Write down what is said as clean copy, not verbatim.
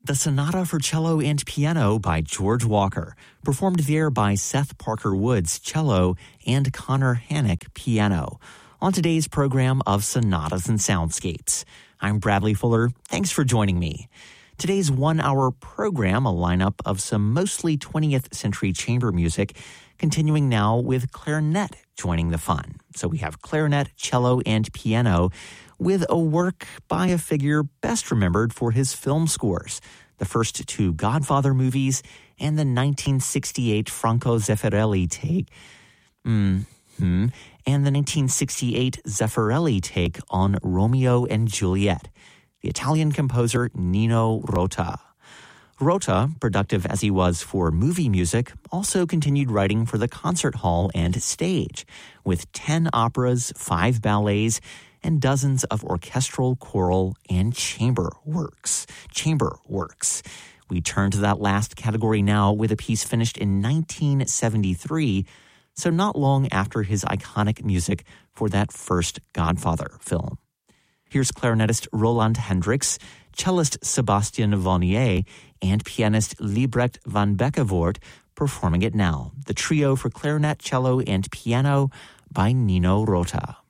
The Sonata for Cello and Piano by George Walker, performed there by Seth Parker Woods, cello, and Connor Hannock, piano, on today's program of Sonatas and Soundscapes. I'm Bradley Fuller. Thanks for joining me. Today's one-hour program, a lineup of some mostly 20th century chamber music, continuing now with clarinet joining the fun. So we have clarinet, cello, and piano, with a work by a figure best remembered for his film scores, the first two Godfather movies and the 1968 Franco Zeffirelli take, and the 1968 Zeffirelli take on Romeo and Juliet, the Italian composer Nino Rota. Rota, productive as he was for movie music, also continued writing for the concert hall and stage, with 10 operas, 5 ballets, and dozens of orchestral, choral, and chamber works. We turn to that last category now with a piece finished in 1973, so not long after his iconic music for that first Godfather film. Here's clarinetist Roland Hendricks, cellist Sebastian Vonnier, and pianist Liebrecht van Beckevoort performing it now. The trio for clarinet, cello, and piano by Nino Rota.